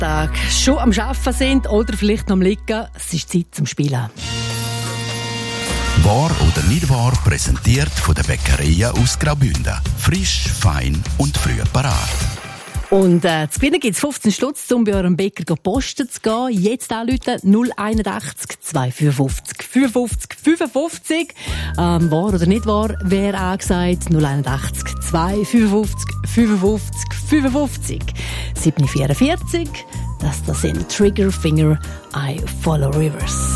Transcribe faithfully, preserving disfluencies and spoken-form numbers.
Freitag schon am Arbeiten sind oder vielleicht noch am Liegen, es ist Zeit zum Spielen. Wahr oder nicht wahr, präsentiert von der Bäckerei aus Graubünden. Frisch, fein und früh parat. Und äh, zu gewinnen gibt es fünfzehn Stutz, um bei eurem Bäcker posten zu gehen. Jetzt anrufen null einundachtzig zweihundertfünfundfünfzig fünfundfünfzig fünfundfünfzig. Ähm, wahr oder nicht wahr, wer angesagt? null einundachtzig zweihundertfünfundfünfzig fünfundfünfzig fünfundfünfzig. sieben vierundvierzig. Das, das sind Trigger Finger, I Follow Rivers.